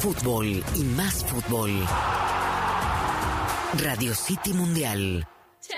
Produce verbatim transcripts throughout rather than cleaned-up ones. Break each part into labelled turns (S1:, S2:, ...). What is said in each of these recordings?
S1: Fútbol y más fútbol. Radio City Mundial.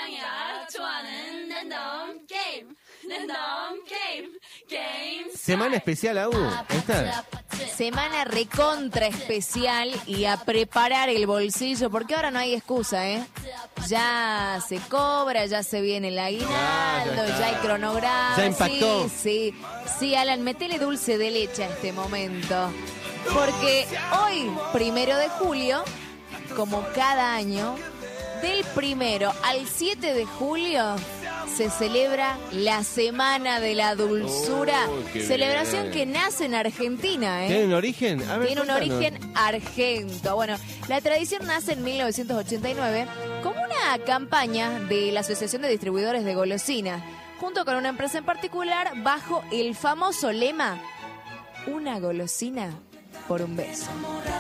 S2: Semana especial, Agu. ¿Esta?
S3: Semana recontra especial y a preparar el bolsillo, porque ahora no hay excusa, ¿eh? Ya se cobra, ya se viene el aguinaldo,
S2: Ah, ya está.
S3: ya hay cronograma.
S2: Ya impactó.
S3: Sí, sí, sí, Alan, metele dulce de leche a este momento. Porque hoy, primero de julio, como cada año, del primero al siete de julio, se celebra la Semana de la Dulzura.
S2: Oh, qué
S3: Celebración
S2: bien.
S3: que nace en Argentina, ¿eh?
S2: ¿Tiene un origen? A ver,
S3: Tiene un
S2: contanos.
S3: origen argento. Bueno, la tradición nace en mil novecientos ochenta y nueve como una campaña de la Asociación de Distribuidores de Golosinas, junto con una empresa en particular, bajo el famoso lema: una golosina por un beso.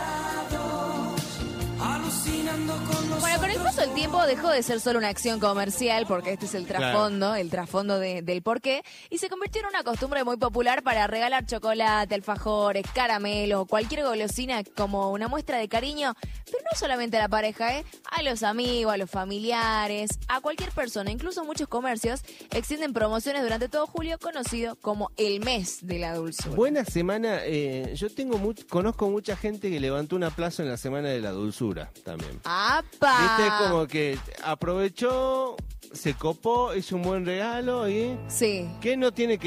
S3: Bueno, con el paso del tiempo dejó de ser solo una acción comercial, porque este es el trasfondo, el trasfondo de- del porqué, y se convirtió en una costumbre muy popular para regalar chocolate, alfajores, caramelos, cualquier golosina como una muestra de cariño, pero no solamente a la pareja, ¿eh? A los amigos, a los familiares, a cualquier persona. Incluso muchos comercios extienden promociones durante todo julio, conocido como el mes de la dulzura.
S2: Buena semana. Eh, yo tengo mu- conozco mucha gente que levantó un aplauso en la Semana de la Dulzura también.
S3: ¡Apa!
S2: Viste, como que aprovechó, se copó, hizo un buen regalo y
S3: Sí.
S2: que no tiene que